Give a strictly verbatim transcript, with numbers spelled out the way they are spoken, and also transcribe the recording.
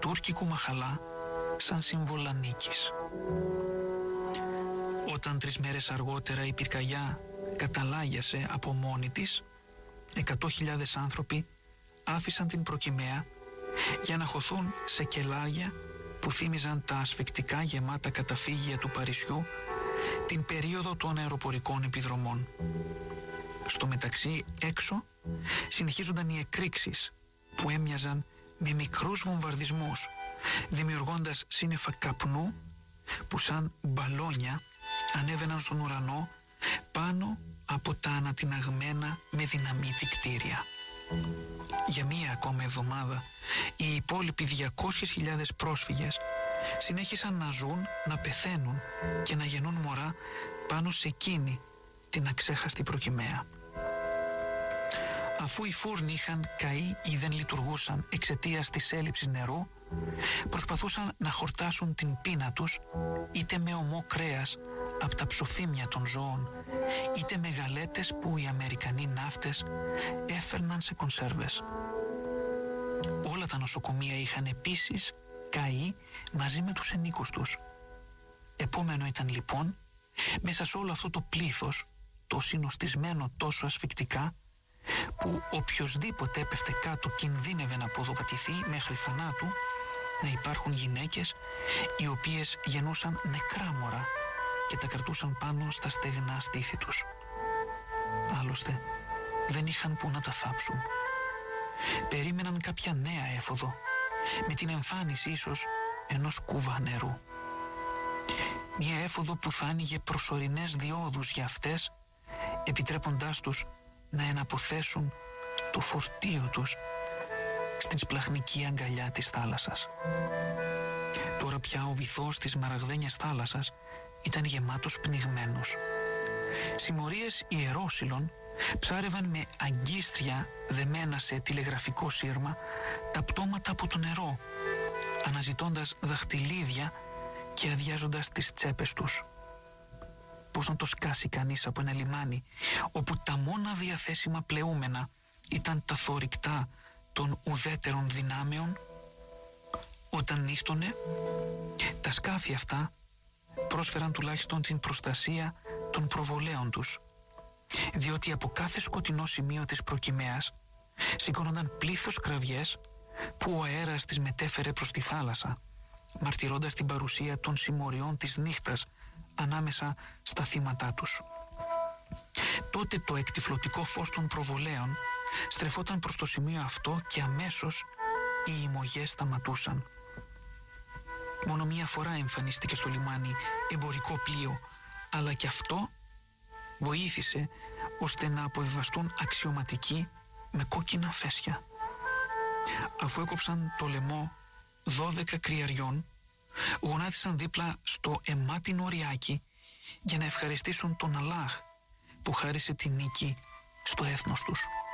τουρκικού μαχαλά σαν σύμβολα νίκης. Όταν τρεις μέρες αργότερα η πυρκαγιά καταλάγιασε από μόνη της, εκατό χιλιάδες άνθρωποι άφησαν την Προκυμαία για να χωθούν σε κελάρια που θύμιζαν τα ασφυκτικά γεμάτα καταφύγια του Παρισιού την περίοδο των αεροπορικών επιδρομών. Στο μεταξύ έξω συνεχίζονταν οι εκρήξεις που έμοιαζαν με μικρούς βομβαρδισμούς, δημιουργώντας σύννεφα καπνού που σαν μπαλόνια ανέβαιναν στον ουρανό πάνω από τα ανατιναγμένα με δυναμίτη κτίρια. Για μία ακόμα εβδομάδα οι υπόλοιποι διακόσιες χιλιάδες πρόσφυγες συνέχισαν να ζουν, να πεθαίνουν και να γεννούν μωρά πάνω σε εκείνη την αξέχαστη Προκυμαία. Αφού οι φούρνοι είχαν καεί ή δεν λειτουργούσαν εξαιτίας της έλλειψης νερού, προσπαθούσαν να χορτάσουν την πείνα τους είτε με ομό κρέας από τα ψοφίμια των ζώων, είτε με γαλέτες που οι Αμερικανοί ναύτες έφερναν σε κονσέρβες. Όλα τα νοσοκομεία είχαν επίσης καεί μαζί με τους ενίκους τους. Επόμενο ήταν λοιπόν, μέσα σε όλο αυτό το πλήθος, το συνοστισμένο τόσο ασφυκτικά, που οποιοσδήποτε έπεφτε κάτω κινδύνευε να ποδοπατηθεί μέχρι θανάτου, να υπάρχουν γυναίκες οι οποίες γεννούσαν νεκρά μωρά και τα κρατούσαν πάνω στα στεγνά στήθη τους. Άλλωστε δεν είχαν που να τα θάψουν. Περίμεναν κάποια νέα έφοδο, με την εμφάνιση ίσως ενός κουβά νερού. Μια έφοδο που θα άνοιγε προσωρινές διόδους για αυτές, επιτρέποντάς τους να εναποθέσουν το φορτίο τους στην σπλαχνική αγκαλιά της θάλασσας. Τώρα πια ο βυθός της μαραγδένιας θάλασσας ήταν γεμάτος πνιγμένους. Συμμορίες ιερόσυλων ψάρευαν με αγκίστρια δεμένα σε τηλεγραφικό σύρμα τα πτώματα από το νερό, αναζητώντας δαχτυλίδια και αδειάζοντας τις τσέπες τους. Πώς να το σκάσει κανείς από ένα λιμάνι όπου τα μόνα διαθέσιμα πλεούμενα ήταν τα θωρυκτά των ουδέτερων δυνάμεων? Όταν νύχτωνε, τα σκάφη αυτά πρόσφεραν τουλάχιστον την προστασία των προβολέων τους, διότι από κάθε σκοτεινό σημείο της Προκυμαίας σηκώνονταν πλήθος κραυγές που ο αέρας τις μετέφερε προς τη θάλασσα, μαρτυρώντας την παρουσία των συμμοριών της νύχτας ανάμεσα στα θύματά τους. Τότε το εκτυφλωτικό φως των προβολέων στρεφόταν προς το σημείο αυτό και αμέσως οι ημωγές σταματούσαν. Μόνο μία φορά εμφανίστηκε στο λιμάνι εμπορικό πλοίο, αλλά και αυτό βοήθησε ώστε να αποβιβαστούν αξιωματικοί με κόκκινα φέσια. Αφού έκοψαν το λαιμό δώδεκα κρυαριών, γονάτισαν δίπλα στο αιμάτινο ριάκι για να ευχαριστήσουν τον Αλλάχ που χάρισε τη νίκη στο έθνος τους.